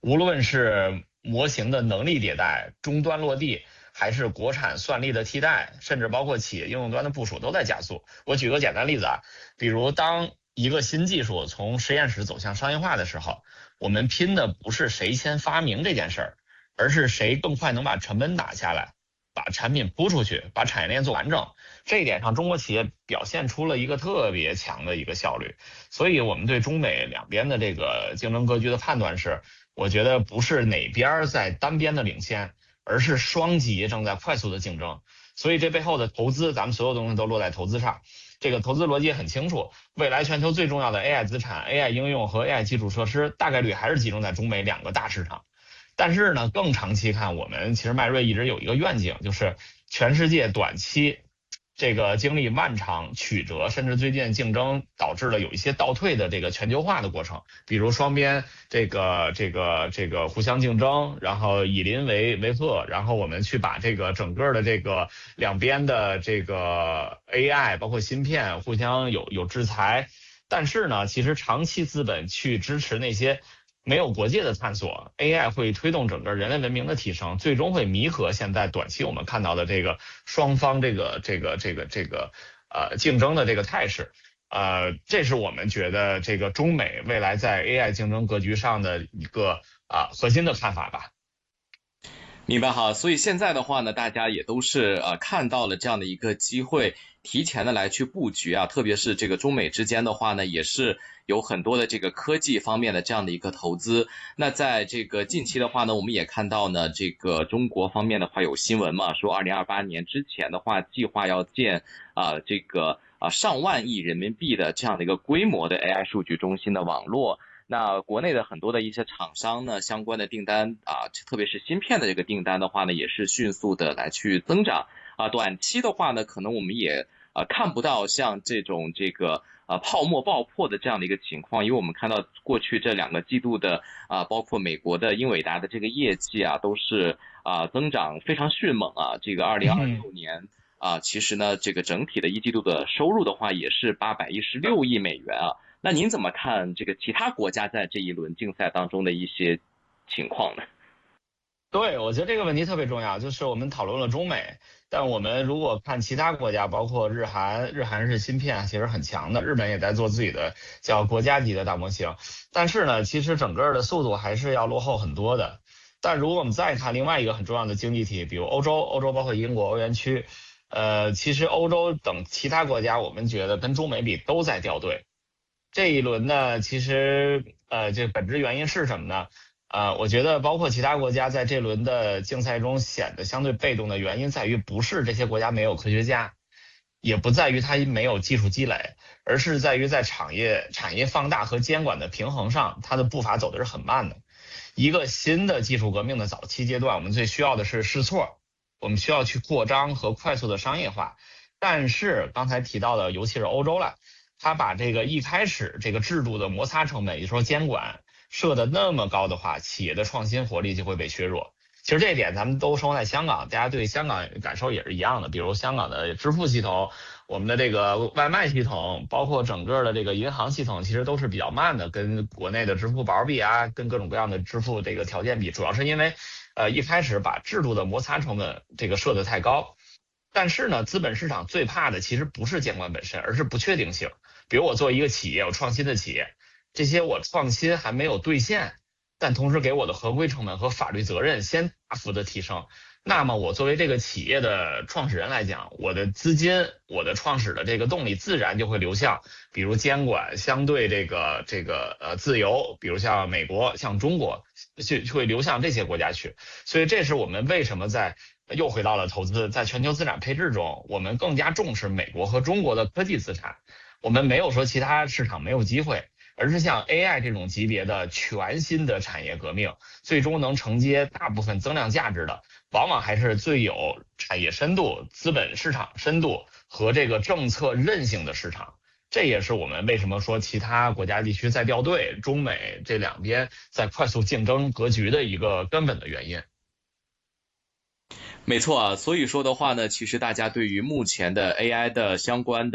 无论是模型的能力迭代、终端落地，还是国产算力的替代，甚至包括企业应用端的部署都在加速。我举个简单例子啊，比如当一个新技术从实验室走向商业化的时候，我们拼的不是谁先发明这件事儿，而是谁更快能把成本打下来，把产品铺出去，把产业链做完整。这一点上，中国企业表现出了一个特别强的一个效率。所以我们对中美两边的这个竞争格局的判断是，我觉得不是哪边在单边的领先，而是双极正在快速的竞争。所以这背后的投资，咱们所有东西都落在投资上。这个投资逻辑也很清楚，未来全球最重要的 AI 资产、AI 应用和 AI 基础设施，大概率还是集中在中美两个大市场。但是呢，更长期看，我们其实迈锐一直有一个愿景，就是全世界短期这个经历漫长曲折，甚至最近竞争导致了有一些倒退的这个全球化的过程，比如双边这个互相竞争，然后以邻为壑，然后我们去把这个整个的这个两边的这个 AI 包括芯片互相有制裁。但是呢，其实长期资本去支持那些没有国界的探索，AI 会推动整个人类文明的提升，最终会弥合现在短期我们看到的这个双方竞争的这个态势。这是我们觉得这个中美未来在 AI 竞争格局上的一个核心的看法吧。 明白哈，所以现在的话呢，大家也都是看到了这样的一个机会，提前的来去布局啊，特别是这个中美之间的话呢，也是有很多的这个科技方面的这样的一个投资。那在这个近期的话呢，我们也看到呢，这个中国方面的话有新闻嘛，说2028年之前的话，计划要建上万亿人民币的这样的一个规模的 AI 数据中心的网络。那国内的很多的一些厂商呢，相关的订单特别是芯片的这个订单的话呢，也是迅速的来去增长短期的话呢，可能我们也看不到像这种泡沫爆破的这样的一个情况，因为我们看到过去这2个季度的包括美国的英伟达的这个业绩都是增长非常迅猛这个2026年其实呢这个整体的1季度的收入的话也是816亿美元那您怎么看这个其他国家在这一轮竞赛当中的一些情况呢？ 对，我觉得这个问题特别重要，就是我们讨论了中美，但我们如果看其他国家，包括日韩，日韩是芯片其实很强的，日本也在做自己的叫国家级的大模型，但是呢，其实整个的速度还是要落后很多的。但如果我们再看另外一个很重要的经济体，比如欧洲，欧洲包括英国、欧元区，其实欧洲等其他国家，我们觉得跟中美比都在掉队。这一轮呢，其实这本质原因是什么呢？我觉得包括其他国家在这轮的竞赛中显得相对被动的原因在于，不是这些国家没有科学家，也不在于它没有技术积累，而是在于在产业放大和监管的平衡上，它的步伐走的是很慢的。一个新的技术革命的早期阶段，我们最需要的是试错，我们需要去扩张和快速的商业化。但是刚才提到的，尤其是欧洲了，它把这个一开始这个制度的摩擦成本，也就是说监管设的那么高的话，企业的创新活力就会被削弱。其实这一点咱们都生活在香港，大家对香港感受也是一样的。比如香港的支付系统，我们的这个外卖系统，包括整个的这个银行系统，其实都是比较慢的，跟国内的支付宝比跟各种各样的支付这个条件比，主要是因为一开始把制度的摩擦成本这个设得太高。但是呢，资本市场最怕的其实不是监管本身，而是不确定性。比如我作为一个企业，我创新的企业，这些我创新还没有兑现，但同时给我的合规成本和法律责任先大幅的提升，那么我作为这个企业的创始人来讲，我的资金，我的创始的这个动力自然就会流向，比如监管相对自由，比如像美国、像中国，就会流向这些国家去。所以这是我们为什么又回到了投资，在全球资产配置中，我们更加重视美国和中国的科技资产。我们没有说其他市场没有机会，而是像 AI 这种级别的全新的产业革命，最终能承接大部分增量价值的，往往还是最有产业深度、资本市场深度和这个政策韧性的市场。这也是我们为什么说其他国家地区在掉队，中美这两边在快速竞争格局的一个根本的原因。 没错所以说的话呢，其实大家对于目前的 AI 的相关的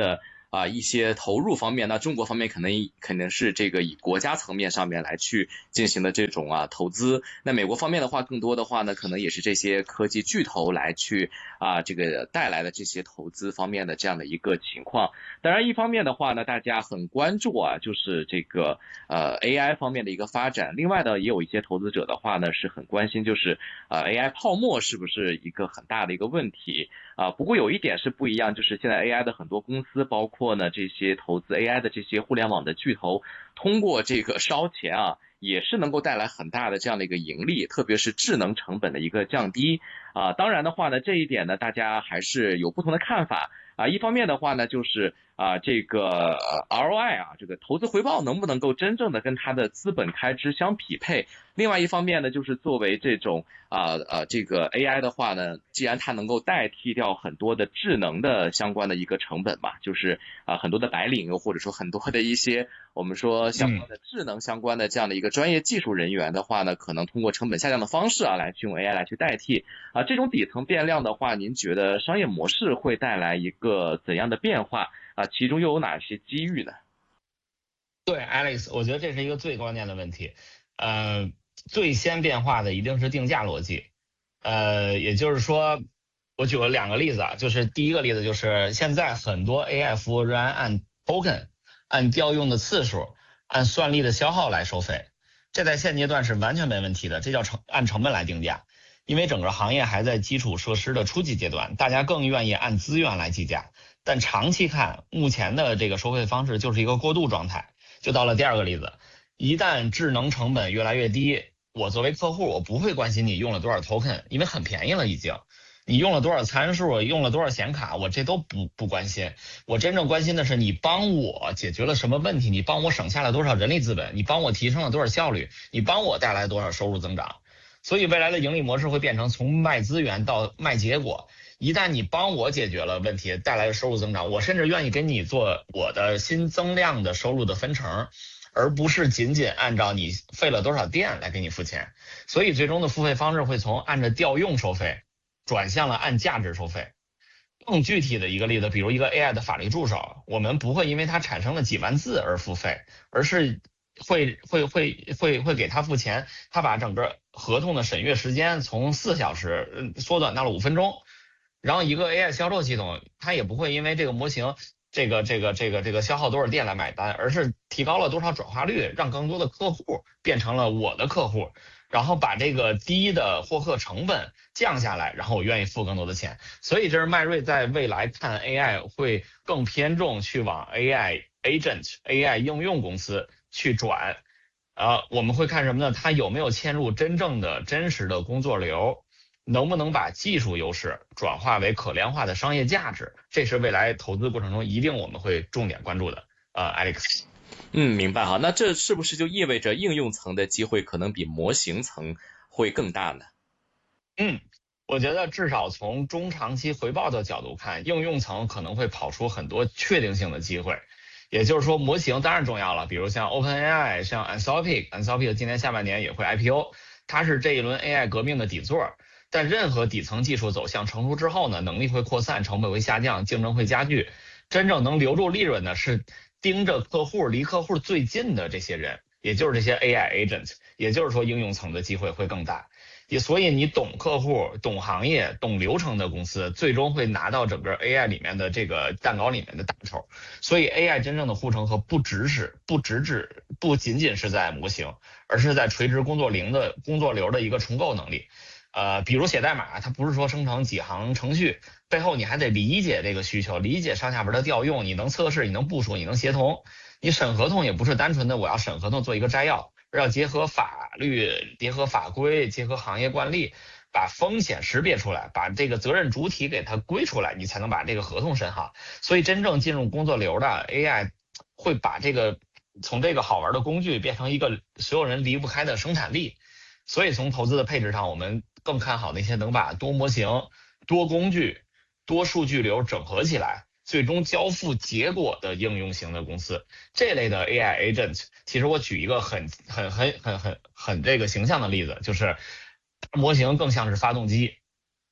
一些投入方面，那中国方面肯定是这个以国家层面上面来去进行的这种投资，那美国方面的话，更多的话呢，可能也是这些科技巨头来去这个带来的这些投资方面的这样的一个情况。当然一方面的话呢，大家很关注就是这个AI 方面的一个发展，另外呢也有一些投资者的话呢是很关心，就是AI 泡沫是不是一个很大的一个问题不过有一点是不一样，就是现在 AI 的很多公司，包括呢这些投资 AI 的这些互联网的巨头，通过这个烧钱也是能够带来很大的这样的一个盈利，特别是智能成本的一个降低当然的话呢，这一点呢大家还是有不同的看法一方面的话呢，就是这个ROI 这个投资回报能不能够真正的跟它的资本开支相匹配？另外一方面呢，就是作为这种这个 AI 的话呢，既然它能够代替掉很多的智能的相关的一个成本嘛，就是很多的白领又或者说很多的一些我们说相关的智能相关的这样的一个专业技术人员的话呢，可能通过成本下降的方式来去用 AI 来去代替这种底层变量的话，您觉得商业模式会带来一个怎样的变化其中又有哪些机遇呢？ 对 Alex， 我觉得这是一个最关键的问题。最先变化的一定是定价逻辑。也就是说，我举了2个例子就是第一个例子就是现在很多 AI 服务仍然按 token、按调用的次数、按算力的消耗来收费，这在现阶段是完全没问题的，这叫按成本来定价。因为整个行业还在基础设施的初级阶段，大家更愿意按资源来计价。但长期看，目前的这个收费方式就是一个过渡状态。就到了第2个例子，一旦智能成本越来越低，我作为客户，我不会关心你用了多少 token， 因为很便宜了已经。你用了多少参数，用了多少显卡，我这都不关心。我真正关心的是你帮我解决了什么问题，你帮我省下了多少人力资本，你帮我提升了多少效率，你帮我带来多少收入增长。所以未来的盈利模式会变成从卖资源到卖结果。一旦你帮我解决了问题，带来的收入增长，我甚至愿意跟你做我的新增量的收入的分成，而不是仅仅按照你费了多少电来给你付钱。所以最终的付费方式会从按照调用收费转向了按价值收费。更具体的一个例子，比如一个 AI 的法律助手，我们不会因为它产生了几万字而付费，而是会给他付钱，他把整个合同的审阅时间从4小时缩短到了5分钟。然后一个 AI 销售系统，它也不会因为这个模型这个消耗多少电来买单，而是提高了多少转化率，让更多的客户变成了我的客户，然后把这个低的获客成本降下来，然后我愿意付更多的钱。所以这是迈锐在未来看 AI 会更偏重去往 AI agent、AI 应用公司去转。我们会看什么呢？它有没有嵌入真正的真实的工作流，能不能把技术优势转化为可量化的商业价值，这是未来投资过程中一定我们会重点关注的。Alex。 明白哈。那这是不是就意味着应用层的机会可能比模型层会更大呢？ 我觉得至少从中长期回报的角度看，应用层可能会跑出很多确定性的机会。也就是说，模型当然重要了，比如像 OpenAI、像 Anthropic 今年下半年也会 IPO， 它是这一轮 AI 革命的底座。但任何底层技术走向成熟之后呢，能力会扩散，成本会下降，竞争会加剧。真正能留住利润的是盯着客户、离客户最近的这些人，也就是这些 AI agent， 也就是说应用层的机会会更大。所以你懂客户、懂行业、懂流程的公司，最终会拿到整个 AI 里面的这个蛋糕里面的大头。所以 AI 真正的护城河不仅仅是在模型，而是在垂直工作流的一个重构能力。比如写代码，它不是说生成几行程序，背后你还得理解这个需求，理解上下文的调用，你能测试，你能部署，你能协同。你审合同也不是单纯的我要审合同做一个摘要，而要结合法律、结合法规、结合行业惯例，把风险识别出来，把这个责任主体给它归出来，你才能把这个合同审好。所以真正进入工作流的 AI 会把这个从这个好玩的工具变成一个所有人离不开的生产力。所以从投资的配置上，我们更看好那些能把多模型、多工具、多数据流整合起来，最终交付结果的应用型的公司。这类的 AI agent， 其实我举一个很这个形象的例子，就是模型更像是发动机，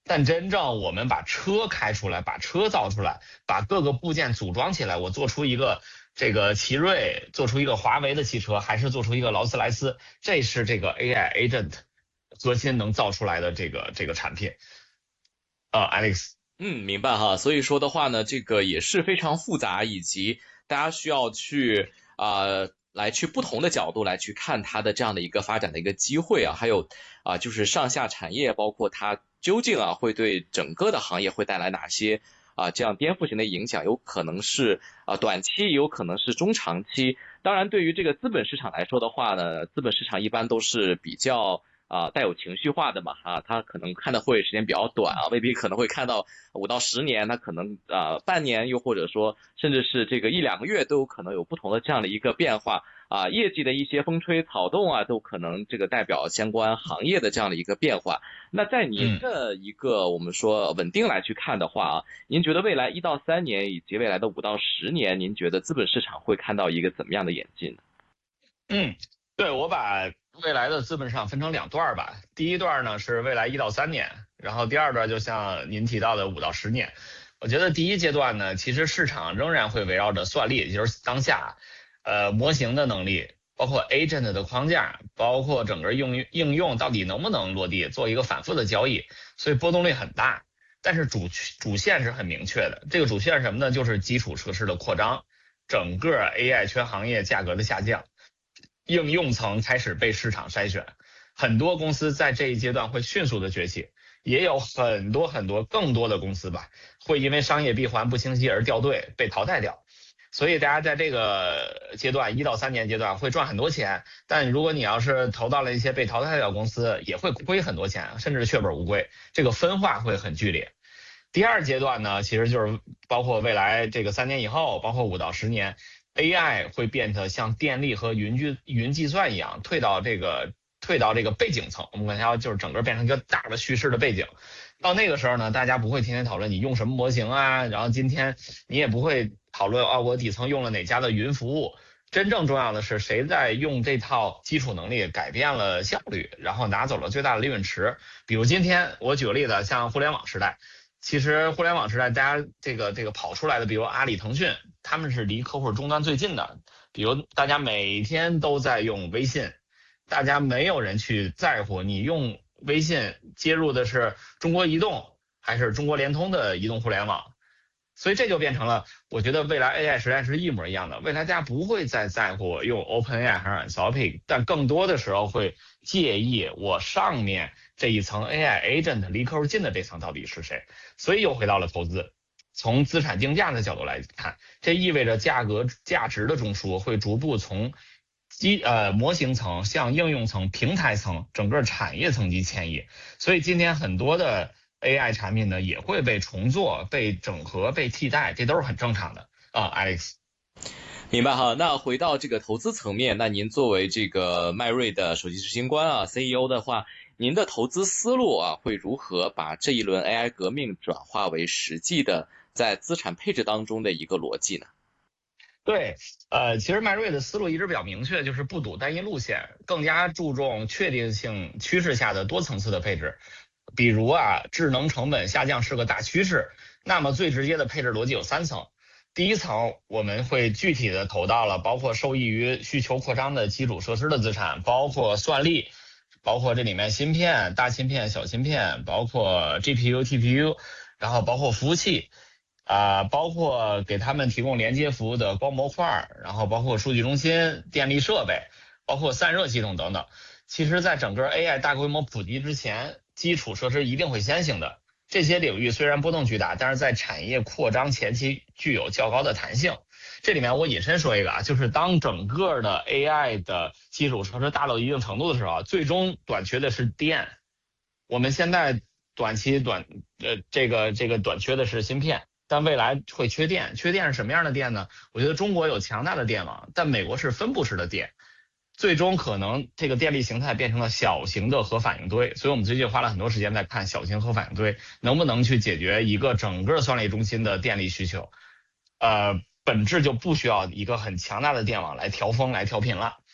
但真正我们把车开出来，把车造出来，把各个部件组装起来，我做出一个这个奇瑞，做出一个华为的汽车，还是做出一个劳斯莱斯，这是这个 AI agent 核心能造出来的这个产品。Alex。 明白哈。所以说的话呢，这个也是非常复杂，以及大家需要去来去不同的角度来去看它的这样的一个发展的一个机会啊，还有就是上下产业，包括它究竟会对整个的行业会带来哪些这样颠覆性的影响，有可能是短期，也有可能是中长期。当然对于这个资本市场来说的话呢，资本市场一般都是比较带有情绪化的嘛他可能看的会时间比较短未必可能会看到5到10年，他可能半年，又或者说甚至是这个1-2个月都有可能有不同的这样的一个变化业绩的一些风吹草动都可能这个代表相关行业的这样的一个变化。那在您的一个我们说稳定来去看的话您觉得未来1到3年以及未来的5到10年，您觉得资本市场会看到一个怎么样的演进呢？ 对，我把未来的资本市场分成2段吧。第一段呢是未来1到3年，然后第二段就像您提到的5到10年。我觉得第一阶段呢，其实市场仍然会围绕着算力，也就是当下模型的能力，包括 agent 的框架，包括整个应用到底能不能落地，做一个反复的交易，所以波动率很大。但是主线是很明确的，这个主线是什么呢？就是基础设施的扩张，整个 AI 全行业价格的下降，应用层开始被市场筛选，很多公司在这一阶段会迅速的崛起，也有很多更多的公司吧，会因为商业闭环不清晰而掉队被淘汰掉。所以大家在这个阶段1到3年阶段会赚很多钱，但如果你要是投到了一些被淘汰掉的公司，也会亏很多钱，甚至血本无归，这个分化会很剧烈。第二阶段呢，其实就是包括未来这个3年以后，包括5到10年，AI 会变得像电力和云计算一样，退到这个背景层，我们管它就是整个变成一个大的叙事的背景。到那个时候呢，大家不会天天讨论你用什么模型然后今天你也不会讨论我底层用了哪家的云服务。真正重要的是谁在用这套基础能力改变了效率，然后拿走了最大的利润池。比如今天我举个例子，像互联网时代，其实互联网时代大家这个跑出来的，比如阿里、腾讯，他们是离客户终端最近的。比如大家每天都在用微信，大家没有人去在乎你用微信接入的是中国移动还是中国联通的移动互联网。所以这就变成了，我觉得未来 AI 时代是一模一样的。未来大家不会再在乎用 OpenAI 还是 Anthropic， 但更多的时候会介意我上面这一层 AI agent 离客户近的这层到底是谁。所以又回到了投资，从资产竞价的角度来看，这意味着价值的中枢会逐步从模型层向应用层、平台层、整个产业层级迁移。所以今天很多的AI 产品呢也会被重做、被整合、被替代，这都是很正常的Alex。 明白哈。那回到这个投资层面，那您作为这个迈瑞的首席执行官CEO 的话，您的投资思路会如何把这一轮 AI 革命转化为实际的在资产配置当中的一个逻辑呢？ 对，其实迈瑞的思路一直比较明确，就是不赌单一路线，更加注重确定性趋势下的多层次的配置。比如智能成本下降是个大趋势，那么最直接的配置逻辑有3层。第一层我们会具体的投到了包括受益于需求扩张的基础设施的资产，包括算力，包括这里面芯片、大芯片、小芯片，包括 GPU、TPU， 然后包括服务器包括给他们提供连接服务的光模块，然后包括数据中心、电力设备，包括散热系统等等。其实在整个 AI 大规模普及之前，基础设施一定会先行的。这些领域虽然波动巨大，但是在产业扩张前期具有较高的弹性。这里面我引申说一个就是当整个的 AI 的基础设施大到一定程度的时候，最终短缺的是电。我们现在短期短缺的是芯片，但未来会缺电。缺电是什么样的电呢？我觉得中国有强大的电网，但美国是分布式的电。最终可能这个电力形态变成了小型的核反应堆，所以我们最近花了很多时间在看小型核反应堆能不能去解决一个整个算力中心的电力需求。本质就不需要一个很强大的电网来调风来调频了。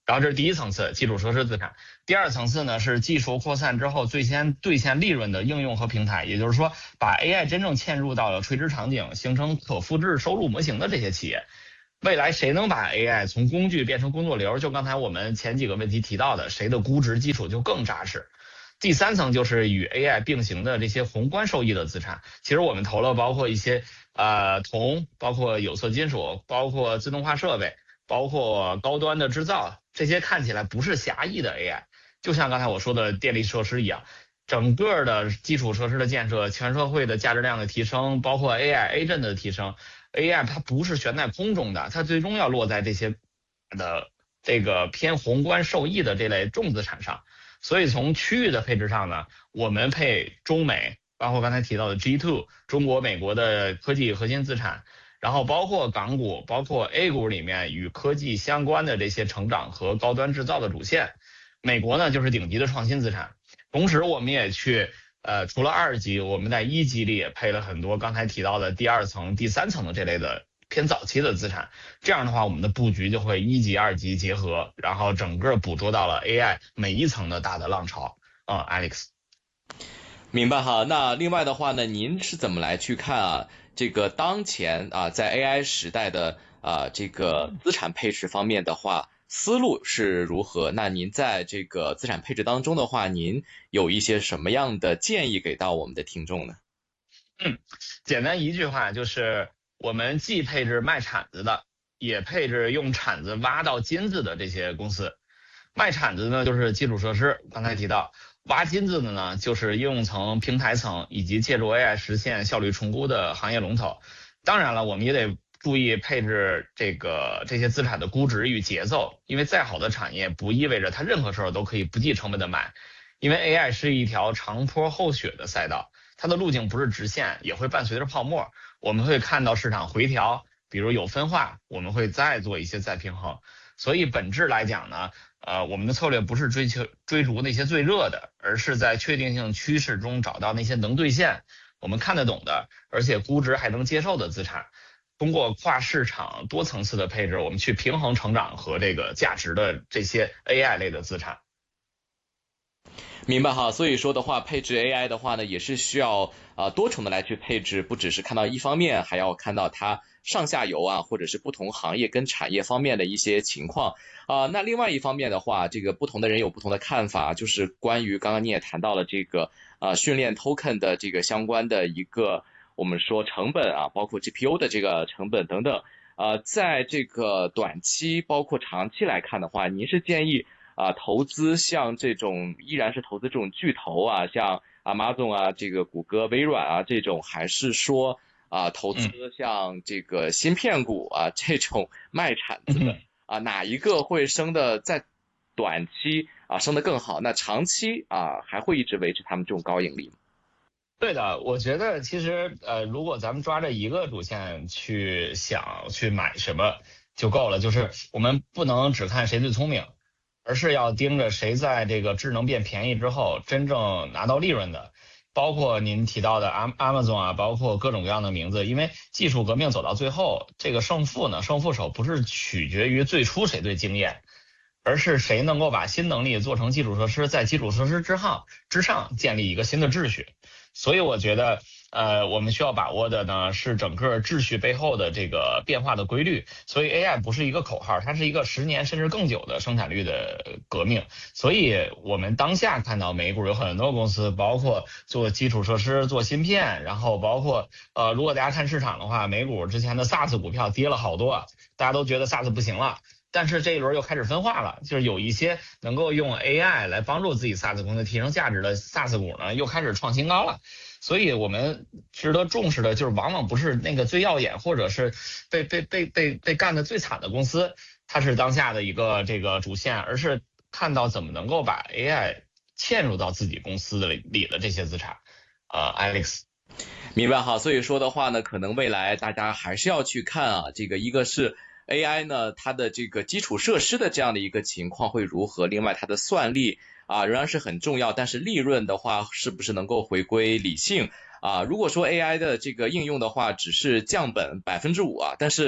然后这是第一层次基础设施资产。第二层次呢是技术扩散之后最先兑现利润的应用和平台，也就是说把 AI 真正嵌入到了垂直场景，形成可复制收入模型的这些企业。未来谁能把 AI 从工具变成工作流，就刚才我们前几个问题提到的，谁的估值基础就更扎实。第三层就是与 AI 并行的这些宏观收益的资产，其实我们投了包括一些铜，包括有色金属，包括自动化设备，包括高端的制造，这些看起来不是狭义的 AI， 就像刚才我说的电力设施一样，整个的基础设施的建设，全社会的价值量的提升，包括 AI、Agent 的提升，AI 它不是悬在空中的，它最终要落在这些的这个偏宏观受益的这类重资产上。所以从区域的配置上呢，我们配中美，包括刚才提到的 G2 中国、美国的科技核心资产，然后包括港股，包括 A 股里面与科技相关的这些成长和高端制造的主线。美国呢就是顶级的创新资产，同时我们也去除了2级，我们在1级里也配了很多刚才提到的第2层、第3层的这类的偏早期的资产，这样的话我们的布局就会1级、2级结合，然后整个捕捉到了 AI 每一层的大的浪潮。Alex。 明白哈。那另外的话呢，您是怎么来去看啊这个当前啊在 AI 时代的这个资产配置方面的话，思路是如何？那您在这个资产配置当中的话，您有一些什么样的建议给到我们的听众呢？ 简单一句话就是我们既配置卖铲子的，也配置用铲子挖到金子的这些公司。卖铲子呢就是基础设施，刚才提到挖金子的呢就是应用层、平台层以及借助 AI 实现效率重估的行业龙头。当然了，我们也得注意配置这些资产的估值与节奏，因为再好的产业不意味着它任何时候都可以不计成本的买，因为 AI 是一条长坡厚雪的赛道，它的路径不是直线，也会伴随着泡沫。我们会看到市场回调，比如有分化，我们会再做一些再平衡。所以本质来讲呢，我们的策略不是追逐那些最热的，而是在确定性趋势中找到那些能兑现、我们看得懂的，而且估值还能接受的资产。通过跨市场多层次的配置，我们去平衡成长和这个价值的这些 AI 类的资产。 明白哈，所以说的话，配置 AI 的话呢，也是需要多重的来去配置，不只是看到一方面，还要看到它上下游啊，或者是不同行业跟产业方面的一些情况那另外一方面的话，这个不同的人有不同的看法，就是关于刚刚你也谈到了这个训练 token 的这个相关的一个我们说成本包括 GPU 的这个成本等等在这个短期包括长期来看的话，您是建议投资像这种依然是投资这种巨头像 Amazon 这个谷歌、微软这种，还是说投资像这个芯片股这种卖铲子的哪一个会升的在短期升得更好？那长期还会一直维持他们这种高盈利吗？ 对的，我觉得其实如果咱们抓着一个主线去想去买什么就够了，就是我们不能只看谁最聪明，而是要盯着谁在这个智能变便宜之后真正拿到利润的，包括您提到的Amazon包括各种各样的名字，因为技术革命走到最后，这个胜负手不是取决于最初谁最惊艳，而是谁能够把新能力做成基础设施，在基础设施之上建立一个新的秩序。所以我觉得我们需要把握的呢是整个秩序背后的这个变化的规律。所以 AI 不是一个口号，它是一个10年甚至更久的生产率的革命。所以我们当下看到美股有很多公司，包括做基础设施、做芯片，然后包括如果大家看市场的话，美股之前的 SaaS 股票跌了好多，大家都觉得 SaaS 不行了。但是这一轮又开始分化了，就是有一些能够用 AI 来帮助自己 SaaS 公司提升价值的 SaaS 股呢，又开始创新高了。所以我们值得重视的就是往往不是那个最耀眼或者是被干得最惨的公司，它是当下的一个这个主线，而是看到怎么能够把 AI 嵌入到自己公司里的这些资产。Alex。 明白哈，所以说的话呢，可能未来大家还是要去看这个一个是AI 呢，它的这个基础设施的这样的一个情况会如何？另外，它的算力仍然是很重要，但是利润的话，是不是能够回归理性如果说 AI 的这个应用的话，只是降本5%但是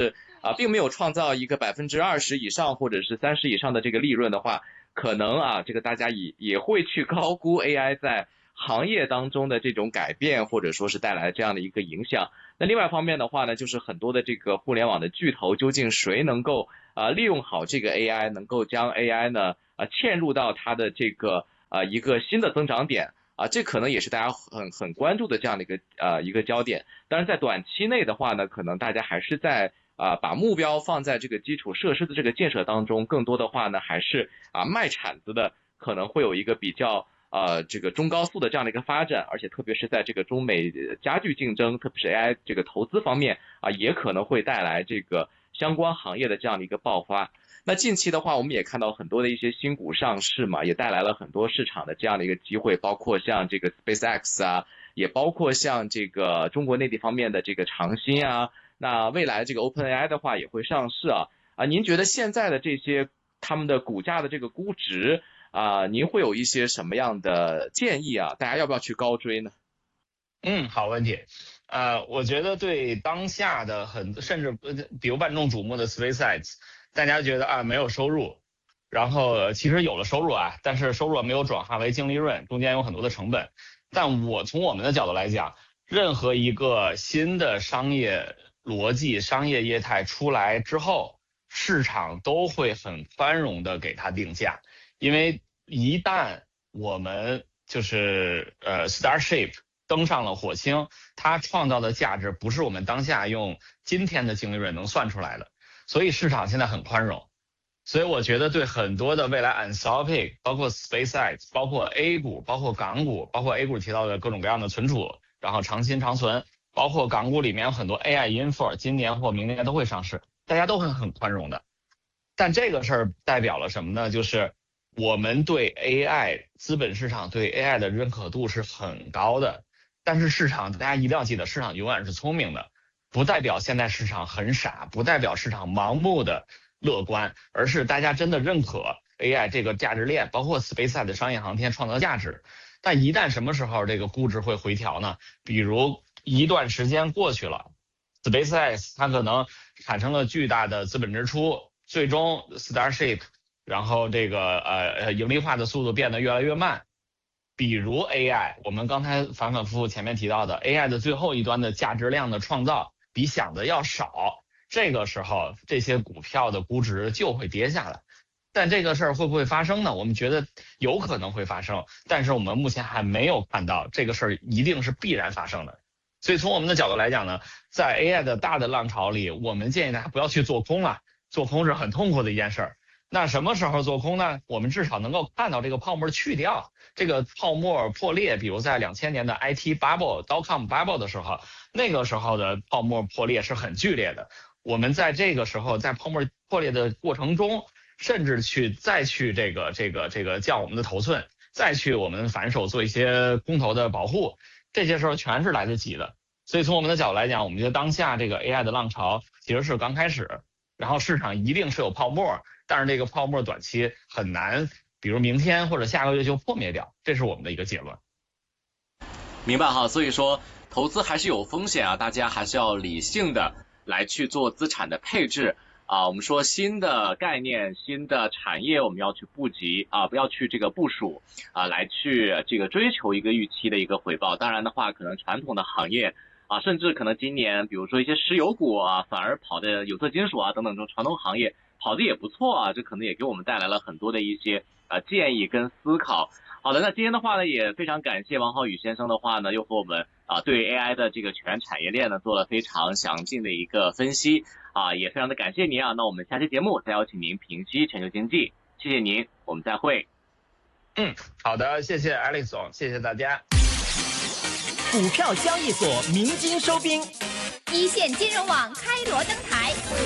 并没有创造一个20%以上或者是30%以上的这个利润的话，可能这个大家也会去高估 AI 在行业当中的这种改变，或者说是带来这样的一个影响。那另外一方面的话呢，就是很多的这个互联网的巨头，究竟谁能够利用好这个 AI， 能够将 AI 呢嵌入到它的这个一个新的增长点这可能也是大家很关注的这样的一个焦点。当然在短期内的话呢，可能大家还是在把目标放在这个基础设施的这个建设当中，更多的话呢还是卖铲子的可能会有一个比较这个中高速的这样的一个发展，而且特别是在这个中美加剧竞争，特别是 AI 这个投资方面也可能会带来这个相关行业的这样的一个爆发。那近期的话，我们也看到很多的一些新股上市嘛，也带来了很多市场的这样的一个机会，包括像这个 SpaceX 也包括像这个中国内地方面的这个长鑫那未来这个 OpenAI 的话也会上市您觉得现在的这些他们的股价的这个估值您会有一些什么样的建议大家要不要去高追呢？ 好问题。我觉得对当下的甚至比如万众瞩目的 SpaceX， 大家觉得没有收入，然后其实有了收入但是收入没有转化为净利润，中间有很多的成本。但从我们的角度来讲，任何一个新的商业逻辑、商业业态出来之后，市场都会很宽容的给它定价，因为一旦我们就是Starship 登上了火星，它创造的价值不是我们当下用今天的净利润能算出来的，所以市场现在很宽容。所以我觉得对很多的未来 Anthropic， 包括 SpaceX， 包括 A 股，包括港股，包括 A 股提到的各种各样的存储，然后长鑫长存，包括港股里面有很多 AI Info， 今年或明年都会上市，大家都很宽容的。但这个事儿代表了什么呢？就是我们对 AI 资本市场对 AI 的认可度是很高的，但是市场大家一定要记得，市场永远是聪明的，不代表现在市场很傻，不代表市场盲目的乐观，而是大家真的认可 AI 这个价值链，包括 SpaceX 的商业航天创造价值。但一旦什么时候这个估值会回调呢？比如一段时间过去了， SpaceX 它可能产生了巨大的资本支出，最终 Starship 然后这个盈利化的速度变得越来越慢。比如 AI， 我们刚才反反复复前面提到的 AI 的最后一端的价值量的创造比想的要少，这个时候这些股票的估值就会跌下来。但这个事儿会不会发生呢？我们觉得有可能会发生，但是我们目前还没有看到这个事儿一定是必然发生的。所以从我们的角度来讲呢，在 AI 的大的浪潮里，我们建议大家不要去做空了，做空是很痛苦的一件事儿。那什么时候做空呢？我们至少能够看到这个泡沫去掉，这个泡沫破裂，比如在2000年的 IT bubble、dot-com bubble 的时候，那个时候的泡沫破裂是很剧烈的。我们在这个时候，在泡沫破裂的过程中，甚至再去这个降我们的头寸，再去我们反手做一些空头的保护，这些时候全是来得及的。所以从我们的角度来讲，我们觉得当下这个 AI 的浪潮其实是刚开始，然后市场一定是有泡沫，但是这个泡沫短期很难，比如明天或者下个月就破灭掉，这是我们的一个结论。 明白哈，所以说投资还是有风险大家还是要理性的来去做资产的配置我们说新的概念、新的产业，我们要去布局不要去这个部署来去这个追求一个预期的一个回报。当然的话，可能传统的行业甚至可能今年比如说一些石油股反而跑的有色金属等等这种传统行业跑的也不错这可能也给我们带来了很多的一些建议跟思考。好的，那今天的话呢，也非常感谢王浩宇先生的话呢，又和我们对 AI 的这个全产业链呢做了非常详尽的一个分析也非常的感谢您那我们下期节目再邀请您评析全球经济，谢谢您，我们再会。 好的，谢谢 Alex 总，谢谢大家。 股票交易所鸣金收兵， 一线金融网开锣登台，